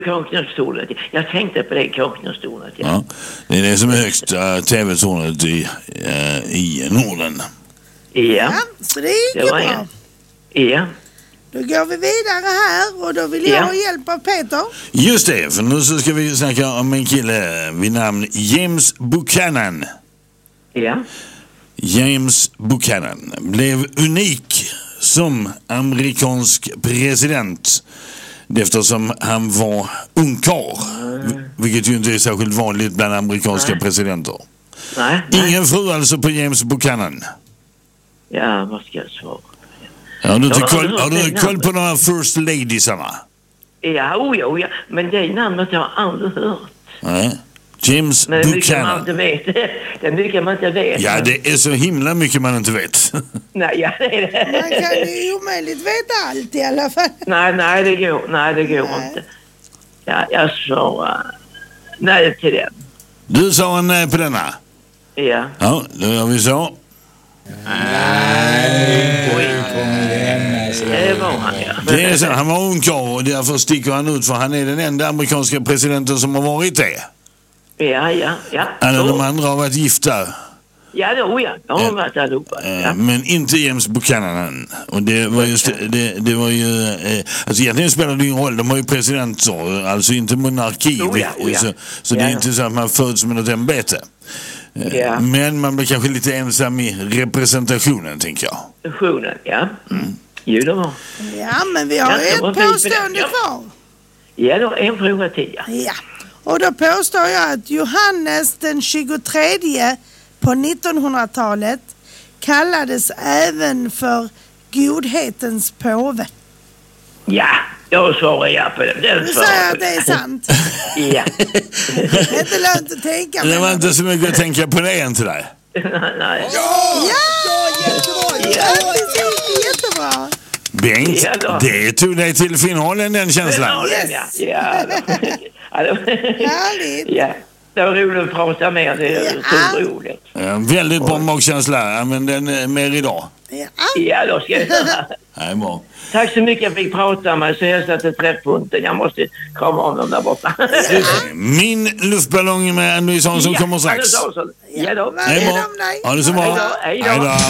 Kaknästornet. Jag tänkte på det Kaknästornet. Ja, det är det som är högst tv-tornet i Norden. Ja. Så det är ju bra. Ja. Då går vi vidare här och då vill jag ha hjälp av Peter. Just det, för nu så ska vi snacka om en kille vid namn James Buchanan. Ja. James Buchanan blev unik som amerikansk president eftersom han var ungkarl, vilket ju inte är särskilt vanligt bland amerikanska presidenter. Nej. Ingen fru alltså på James Buchanan. Ja, vad ska jag svara? Har du koll på de här first ladiesarna? Ja, ja. Men det namnet har jag aldrig hört. Nej. James Buchanan. Det är mycket man inte vet. Ja, det är så himla mycket man inte vet. Nej, ja, det är det. Man kan ju omöjligt veta allt i alla fall. Nej, det går inte. Ja, jag sa nej till den. Du sa en nej på denna? Ja. Ja, då gör vi så. Det var han, ja. Det är så, han var ungkarl och därför sticker han ut för han är den enda amerikanska presidenten som har varit det. Ja. Alla de andra har varit gifta. Ja, jag har varit allihopa. Ja. Men inte James Buchanan. Och det var just det var ju alltså egentligen spelar det ingen roll. De har ju presidenter, alltså inte monarki. Så det är inte så att man föds med något ämbete. Ja. Men man blir kanske lite ensam i representationen, tänker jag. Representationen, ja. Jo, det var. Ja, men vi har ett påstående kvar. Ja, då en fråga till. Ja, och då påstår jag att Johannes den 23 på 1900-talet kallades även för godhetens påve. Ja, jag svarar ja på det. Du säger att det är sant. Ja. Det är inte lönt att tänka på. Det var inte så mycket att tänka på det än till dig. Nej. Ja, jättebra. Bengt, det tog dig till finalen, den känslan. Yes. Ja. Härligt. Ja. Det var roligt att prata med er. Det är så roligt. Väldigt bra magkänsla. Använd den mer idag. Ja, då ska jag göra. Nej, bra. Tack så mycket att jag fick prata med. Så jag satt till träffpunkten. Jag måste krama om dem där borta. Min luftballong med Andy Sansson kommer strax. Ja, då. Hej då. Ha det så bra. Hej då.